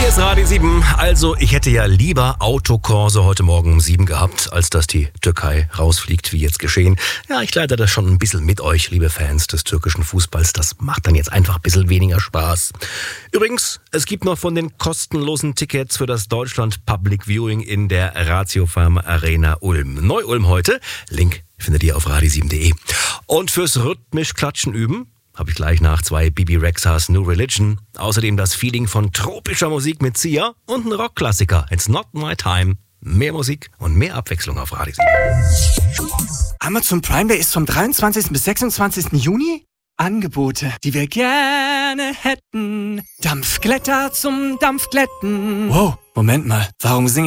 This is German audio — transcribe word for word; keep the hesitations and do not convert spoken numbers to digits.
Hier ist Radio sieben. Also, ich hätte ja lieber Autokorso heute Morgen um sieben gehabt, als dass die Türkei rausfliegt, wie jetzt geschehen. Ja, ich leide das schon ein bisschen mit euch, liebe Fans des türkischen Fußballs. Das macht dann jetzt einfach ein bisschen weniger Spaß. Übrigens, es gibt noch von den kostenlosen Tickets für das Deutschland Public Viewing in der Ratio Farm Arena Ulm. Neu-Ulm heute. Link findet ihr auf radio sieben punkt de. Und fürs rhythmisch Klatschen üben habe ich gleich nach zwei Bibi Rexhas New Religion. Außerdem das Feeling von tropischer Musik mit Sia und ein Rockklassiker. It's Not My Time. Mehr Musik und mehr Abwechslung auf Radio sieben. Amazon Prime Day ist vom dreiundzwanzigsten bis sechsundzwanzigsten Juni. Angebote, die wir gerne hätten. Dampfglätter zum Dampfglätten. Wow, Moment mal. Warum singe